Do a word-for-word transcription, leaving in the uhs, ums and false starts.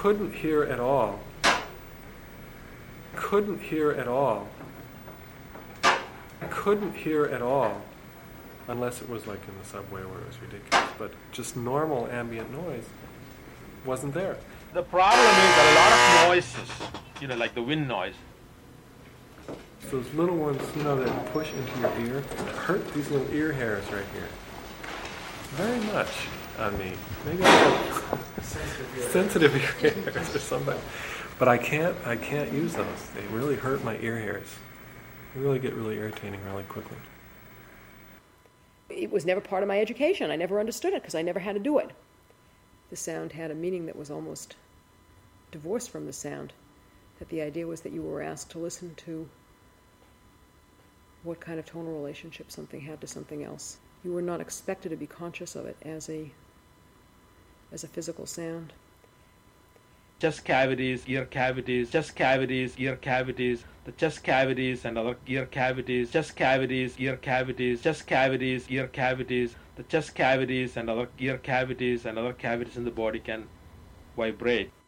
couldn't hear at all. Couldn't hear at all. Couldn't hear at all. Unless it was like in the subway where it was ridiculous. But just normal ambient noise wasn't there. The problem is that a lot of noises, you know, like the wind noise. So those little ones, you know, that push into your ear, that hurt these little ear hairs right here. Very much on me. Maybe I have sensitive ear hairs or something. But I can't, I can't use those. They really hurt my ear hairs. They really get really irritating really quickly. It was never part of my education. I never understood it because I never had to do it. The sound had a meaning that was almost divorced from the sound. That the idea was that you were asked to listen to what kind of tonal relationship something had to something else. You were not expected to be conscious of it as a as a physical sound. Chest cavities, ear cavities, chest cavities, ear cavities, the chest cavities and other ear cavities, chest cavities, ear cavities, chest cavities, ear cavities, the chest cavities and other ear cavities and other cavities in the body can vibrate.